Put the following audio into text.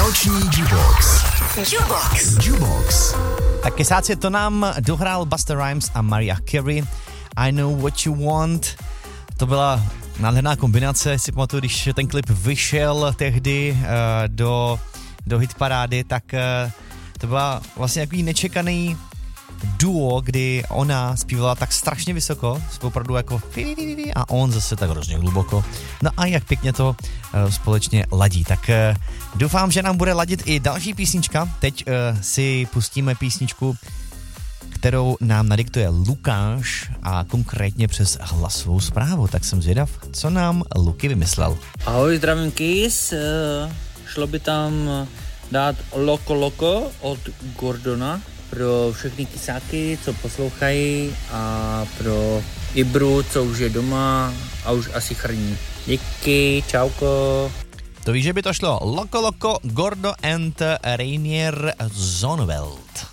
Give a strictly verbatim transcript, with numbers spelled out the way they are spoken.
Noční Jukebox. Jukebox. Jukebox. Tak kesáci to nám dohrál Busta Rhymes a Mariah Carey. I Know What You Want. To byla nádherná kombinace, si pamatuju, když ten klip vyšel tehdy uh, do, do hitparády, tak uh, to byla vlastně takový nečekaný duo, kdy ona zpívala tak strašně vysoko, opravdu jako a on zase tak hrozně hluboko. No a jak pěkně to uh, společně ladí. Tak uh, doufám, že nám bude ladit i další písnička. Teď uh, si pustíme písničku, kterou nám nadiktuje Lukáš a konkrétně přes hlasovou zprávu. Tak jsem zvědav, co nám Luky vymyslel. Ahoj, zdravím Kiss. Šlo by tam dát Loko Loko od Gordona pro všechny kysáky, co poslouchají, a pro Ibru, co už je doma a už asi chrní. Díky, čauko. To víš, že by to šlo Loko Loko, Gordo and Rainier Zoneveld.